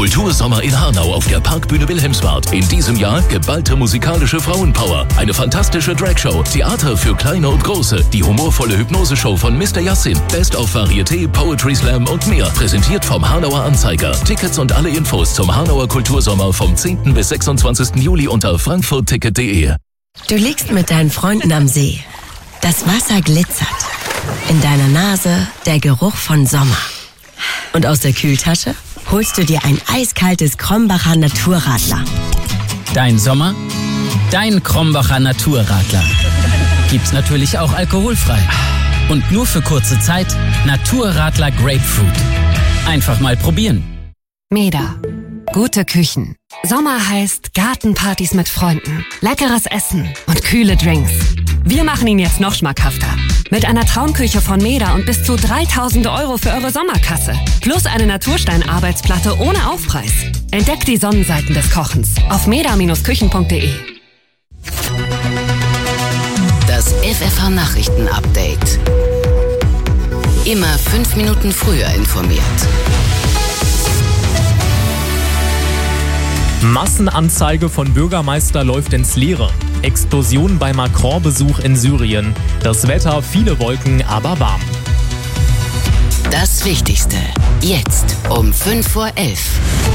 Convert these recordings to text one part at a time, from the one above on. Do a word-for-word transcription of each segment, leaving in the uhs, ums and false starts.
Kultursommer in Hanau auf der Parkbühne Wilhelmsbad. In diesem Jahr geballte musikalische Frauenpower, eine fantastische Dragshow, Theater für Kleine und Große, die humorvolle Hypnoseshow von Mister Yassin, Best of Varieté, Poetry Slam und mehr. Präsentiert vom Hanauer Anzeiger. Tickets und alle Infos zum Hanauer Kultursommer vom zehnten bis sechsundzwanzigsten Juli unter frankfurt ticket punkt de. Du liegst mit deinen Freunden am See. Das Wasser glitzert. In deiner Nase der Geruch von Sommer. Und aus der Kühltasche holst du dir ein eiskaltes Krombacher Naturradler. Dein Sommer, dein Krombacher Naturradler. Gibt's natürlich auch alkoholfrei. Und nur für kurze Zeit Naturradler Grapefruit. Einfach mal probieren. Meda. Gute Küchen. Sommer heißt Gartenpartys mit Freunden, leckeres Essen und kühle Drinks. Wir machen ihn jetzt noch schmackhafter. Mit einer Traumküche von Meda und bis zu dreitausend Euro für eure Sommerkasse. Plus eine Naturstein-Arbeitsplatte ohne Aufpreis. Entdeckt die Sonnenseiten des Kochens auf meda Bindestrich küchen punkt de. Das F F H-Nachrichten-Update. Immer fünf Minuten früher informiert. Massenanzeige von Bürgermeister läuft ins Leere. Explosion bei Macron-Besuch in Syrien. Das Wetter, viele Wolken, aber warm. Das Wichtigste. Jetzt um fünf Uhr elf.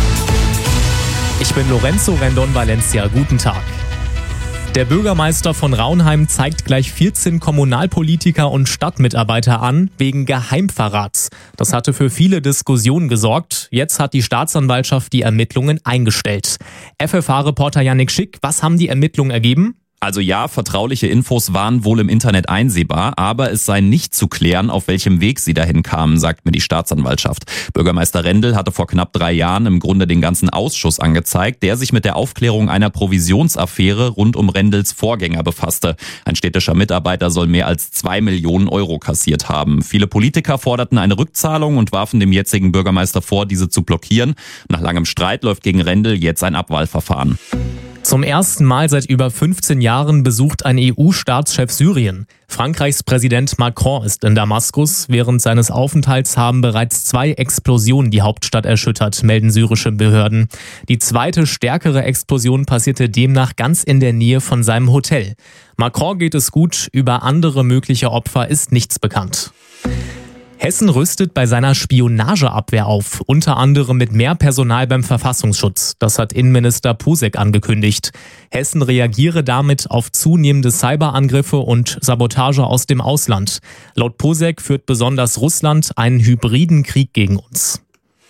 Ich bin Lorenzo Rendon Valencia. Guten Tag. Der Bürgermeister von Raunheim zeigt gleich vierzehn Kommunalpolitiker und Stadtmitarbeiter an, wegen Geheimverrats. Das hatte für viele Diskussionen gesorgt. Jetzt hat die Staatsanwaltschaft die Ermittlungen eingestellt. F F H-Reporter Yannick Schick, was haben die Ermittlungen ergeben? Also ja, vertrauliche Infos waren wohl im Internet einsehbar, aber es sei nicht zu klären, auf welchem Weg sie dahin kamen, sagt mir die Staatsanwaltschaft. Bürgermeister Rendel hatte vor knapp drei Jahren im Grunde den ganzen Ausschuss angezeigt, der sich mit der Aufklärung einer Provisionsaffäre rund um Rendels Vorgänger befasste. Ein städtischer Mitarbeiter soll mehr als zwei Millionen Euro kassiert haben. Viele Politiker forderten eine Rückzahlung und warfen dem jetzigen Bürgermeister vor, diese zu blockieren. Nach langem Streit läuft gegen Rendel jetzt ein Abwahlverfahren. Zum ersten Mal seit über fünfzehn Jahren besucht ein E U-Staatschef Syrien. Frankreichs Präsident Macron ist in Damaskus. Während seines Aufenthalts haben bereits zwei Explosionen die Hauptstadt erschüttert, melden syrische Behörden. Die zweite, stärkere Explosion passierte demnach ganz in der Nähe von seinem Hotel. Macron geht es gut, über andere mögliche Opfer ist nichts bekannt. Hessen rüstet bei seiner Spionageabwehr auf, unter anderem mit mehr Personal beim Verfassungsschutz. Das hat Innenminister Posek angekündigt. Hessen reagiere damit auf zunehmende Cyberangriffe und Sabotage aus dem Ausland. Laut Posek führt besonders Russland einen hybriden Krieg gegen uns.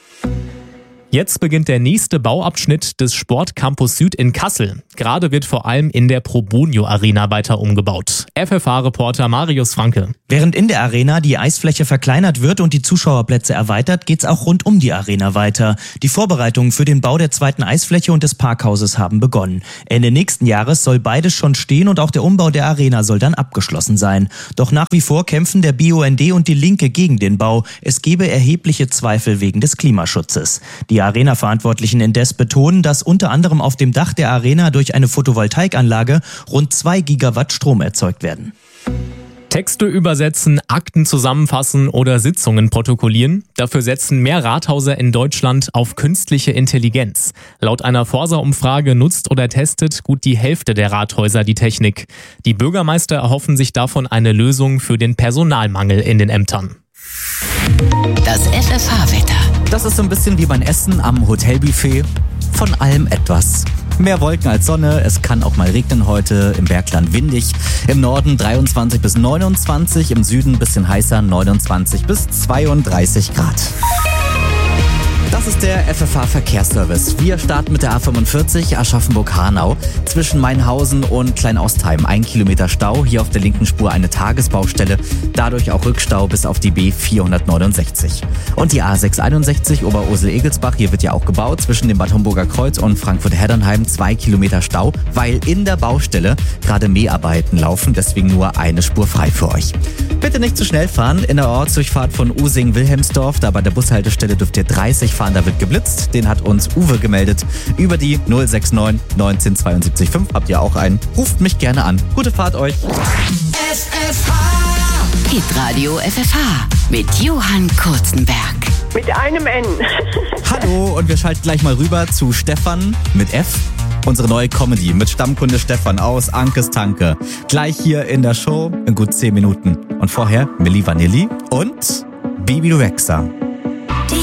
Jetzt beginnt der nächste Bauabschnitt des Sportcampus Süd in Kassel. Gerade wird vor allem in der Probonio Arena weiter umgebaut. F F H-Reporter Marius Franke. Während in der Arena die Eisfläche verkleinert wird und die Zuschauerplätze erweitert, geht's auch rund um die Arena weiter. Die Vorbereitungen für den Bau der zweiten Eisfläche und des Parkhauses haben begonnen. Ende nächsten Jahres soll beides schon stehen und auch der Umbau der Arena soll dann abgeschlossen sein. Doch nach wie vor kämpfen der B U N D und die Linke gegen den Bau. Es gebe erhebliche Zweifel wegen des Klimaschutzes. Die Arena-Verantwortlichen indes betonen, dass unter anderem auf dem Dach der Arena durch eine Photovoltaikanlage rund zwei Gigawatt Strom erzeugt werden. Texte übersetzen, Akten zusammenfassen oder Sitzungen protokollieren. Dafür setzen mehr Rathauser in Deutschland auf künstliche Intelligenz. Laut einer Forsa-Umfrage nutzt oder testet gut die Hälfte der Rathäuser die Technik. Die Bürgermeister erhoffen sich davon eine Lösung für den Personalmangel in den Ämtern. Das F F H-Wetter. Das ist so ein bisschen wie beim Essen am Hotelbuffet. Von allem etwas. Mehr Wolken als Sonne, es kann auch mal regnen heute, im Bergland windig. Im Norden dreiundzwanzig bis neunundzwanzig, im Süden ein bisschen heißer, neunundzwanzig bis zweiunddreißig Grad. Das ist der F F H-Verkehrsservice. Wir starten mit der A fünfundvierzig Aschaffenburg-Hanau. Zwischen Mainhausen und Kleinostheim ein Kilometer Stau. Hier auf der linken Spur eine Tagesbaustelle. Dadurch auch Rückstau bis auf die B vierhundertneunundsechzig. Und die A sechshunderteinundsechzig Oberursel-Egelsbach. Hier wird ja auch gebaut. Zwischen dem Bad Homburger Kreuz und Frankfurt-Heddernheim zwei Kilometer Stau, weil in der Baustelle gerade Mäharbeiten laufen. Deswegen nur eine Spur frei für euch. Bitte nicht zu schnell fahren. In der Ortsdurchfahrt von Using-Wilhelmsdorf, da bei der Bushaltestelle dürft ihr dreißig fahren, da wird geblitzt. Den hat uns Uwe gemeldet. Über die null sechs neun neunzehn zweiundsiebzig fünf habt ihr auch einen. Ruft mich gerne an. Gute Fahrt euch. F F H. Hitradio F F H mit Johann Kurzenberg. Mit einem N. Hallo. Show und wir schalten gleich mal rüber zu Stefan mit F. Unsere neue Comedy mit Stammkunde Stefan aus Ankes Tanke. Gleich hier in der Show in gut zehn Minuten. Und vorher Milli Vanilli und Bibi Rexha.